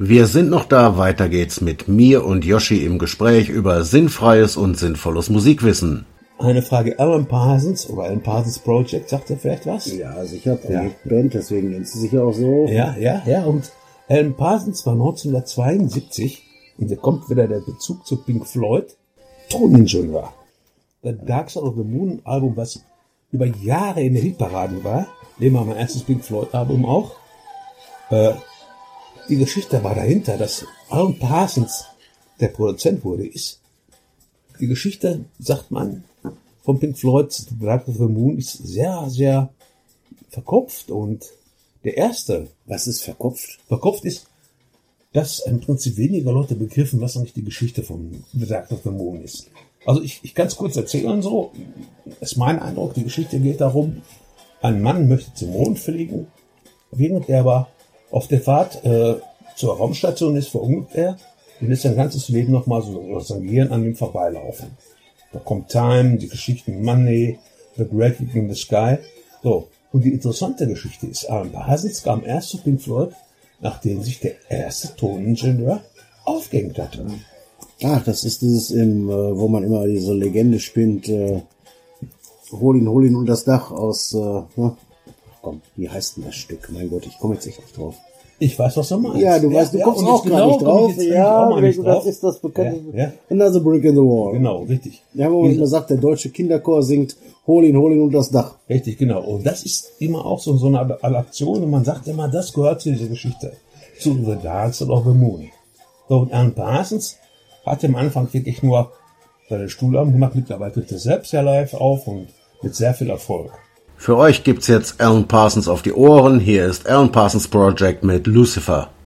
Wir sind noch da, weiter geht's mit mir und Yoshi im Gespräch über sinnfreies und sinnvolles Musikwissen. Eine Frage, Alan Parsons oder Alan Parsons Project, sagt ihr vielleicht was? Ja, sicher, Band, deswegen nennt sie sich auch so. Ja, und Alan Parsons war 1972, und da kommt wieder der Bezug zu Pink Floyd, Toningenieur. Das Dark Side of the Moon Album, was über Jahre in der Hitparaden war, nehmen wir mein erstes Pink Floyd Album auch. Die Geschichte war dahinter, dass Alan Parsons der Produzent wurde, die Geschichte, sagt man, von Pink Floyd, Dark Side of the Moon, ist sehr, sehr verkopft, und der erste. Was ist verkopft? Verkopft ist, dass im Prinzip weniger Leute begriffen, was eigentlich die Geschichte von The Dark Side of the Moon ist. Also ich kann es kurz erzählen so. Das ist mein Eindruck, die Geschichte geht darum, ein Mann möchte zum Mond fliegen, während er aber auf der Fahrt zur Raumstation ist, verunglückt er und lässt sein ganzes Leben nochmal so sein Gehirn an ihm vorbeilaufen. Da kommt Time, die Geschichten Money, The Great Gig in the Sky. So. Und die interessante Geschichte ist, Alan Parsons kam erst zu Pink Floyd, nachdem sich der erste Toningenieur aufgehängt hatte. Ach, das ist dieses, wo man immer diese Legende spinnt, hol ihn und das Dach aus, komm, wie heißt denn das Stück? Mein Gott, ich komme jetzt echt nicht drauf. Ich weiß, was du meinst. Ja, du weißt, du kommst auch gar nicht drauf. Ja, das ist das bekannte. Ja. Another Brick in the Wall. Genau, richtig. Ja, wo man immer sagt, der deutsche Kinderchor singt, hol ihn und das Dach. Richtig, genau. Und das ist immer auch so eine Adaption, und man sagt immer, das gehört zu dieser Geschichte. Zu The Dark Side of the Moon. So, und Alan Parsons hat am Anfang wirklich nur seine Stuhlarbeit gemacht. Mittlerweile tritt er selbst ja live auf und mit sehr viel Erfolg. Für euch gibt's jetzt Alan Parsons auf die Ohren. Hier ist Alan Parsons Project mit Lucifer.